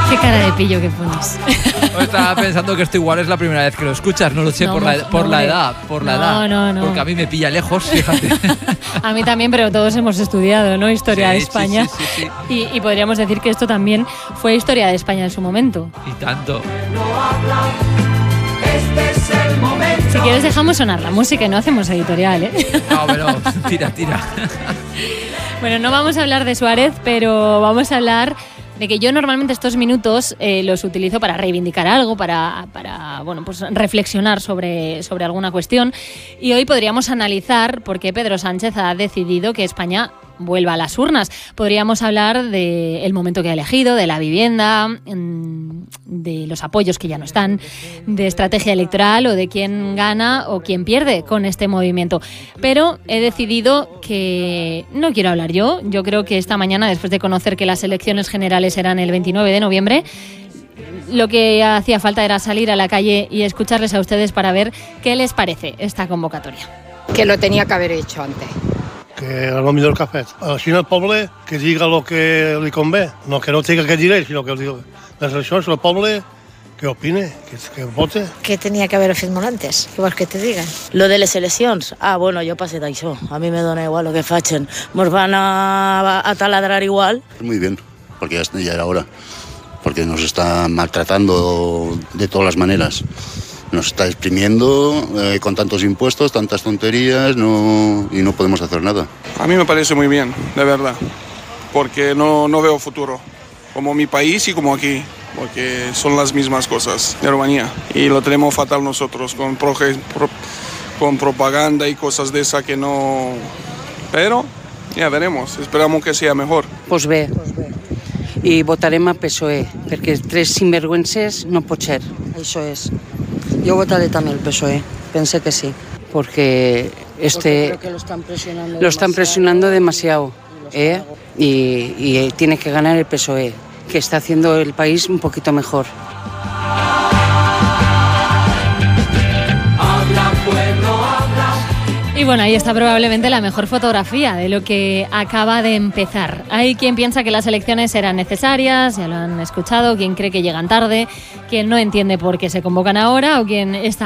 Qué cara de pillo que pones. Estaba pensando que esto igual es la primera vez que lo escuchas, no lo sé, por la edad. No. Porque a mí me pilla lejos, fíjate. A mí también, pero todos hemos estudiado, ¿no? Historia de España. Sí. Y podríamos decir que esto también fue historia de España en su momento. Y tanto. Si quieres dejamos sonar la música y no hacemos editorial, ¿eh? No, pero tira. Bueno, no vamos a hablar de Suárez, pero vamos a hablar de que yo normalmente estos minutos los utilizo para reivindicar algo, para bueno, pues reflexionar sobre alguna cuestión. Y hoy podríamos analizar por qué Pedro Sánchez ha decidido que España vuelva a las urnas. Podríamos hablar del momento que ha elegido, de la vivienda, de los apoyos que ya no están, de estrategia electoral o de quién gana o quién pierde con este movimiento. Pero he decidido que no quiero hablar yo. Yo creo que esta mañana, después de conocer que las elecciones generales eran el 29 de noviembre, lo que hacía falta era salir a la calle y escucharles a ustedes para ver qué les parece esta convocatoria. Que lo tenía que haber hecho antes. Que és el millor que ha fet. Així el poble que diga el que li convé, no que no tenga que dir ell, sinó que les eleccions, el poble que opine, que vote. Que tenia que haver fet molt antes, què vols que te diga? Lo de les eleccions? Bueno, jo passe d'això, a mi me dona igual lo que facin. Mos van a taladrar igual. Muy bien, porque ya era hora, porque nos está maltratando de todas las maneras. Nos está exprimiendo con tantos impuestos, tantas tonterías, y no podemos hacer nada. A mí me parece muy bien, de verdad, porque no veo futuro, como mi país y como aquí, porque son las mismas cosas de Rumanía y lo tenemos fatal nosotros con propaganda y cosas de esa que no... Pero ya veremos, esperamos que sea mejor. Pues bé, i votarem a PSOE, perquè tres sinvergüences no pot ser. Això és. Jo votaré també el PSOE, pense que sí. Porque Porque lo están presionando demasiado, y tiene que ganar el PSOE, que está haciendo el país un poquito mejor. Y bueno, ahí está probablemente la mejor fotografía de lo que acaba de empezar. Hay quien piensa que las elecciones eran necesarias, ya lo han escuchado, quien cree que llegan tarde, quien no entiende por qué se convocan ahora o quien está